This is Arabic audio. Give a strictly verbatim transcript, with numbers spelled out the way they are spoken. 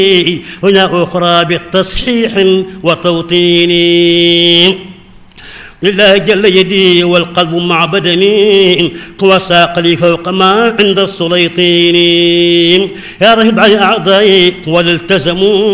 هنا أخرى بالتصحيح وتوطين. لله جل يدي والقلب مع بدني قوى ساقلي فوق ما عند السليطين. يا رهب عن أعضائي والتزموا